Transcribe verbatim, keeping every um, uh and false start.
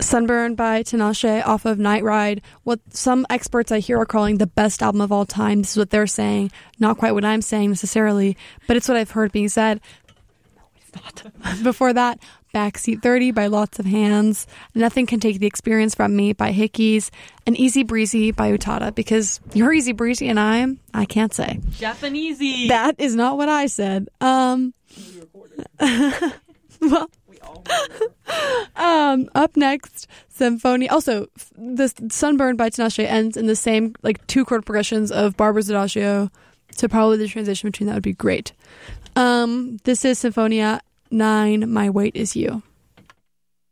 Sunburn by Tinashe off of Night Ride. What some experts I hear are calling the best album of all time. This is what they're saying. Not quite what I'm saying necessarily, but it's what I've heard being said. No, it's not. Before that, Backseat thirty by Lots of Hands. Nothing Can Take the Experience from Me by Hickeys. And Easy Breezy by Utada, because you're easy breezy and I'm, I can't say. Japanesey. That is not what I said. Um, well, um, up next, Symphonia. Also, the Sunburn by Tinashe ends in the same like two chord progressions of Barbara's Adagio, so probably the transition between that would be great. Um, this is Symphonia nine, My Weight Is You.